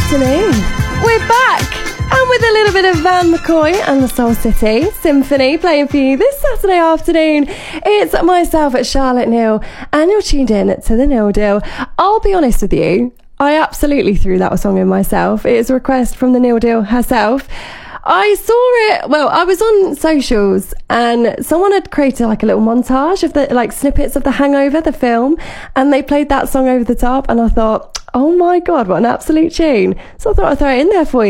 afternoon. We're back, and with a little bit of Van McCoy and the Soul City Symphony playing for you this Saturday afternoon. It's myself at Charlotte Neal, and you're tuned in to the Neal Deal. I'll be honest with you, I absolutely threw that song in myself. It's a request from the Neal Deal herself. I saw it, well, I was on socials and someone had created like a little montage of the like snippets of The Hangover, the film, and they played that song over the top, and I thought, oh my God, what an absolute tune. So I thought I'd throw it in there for you.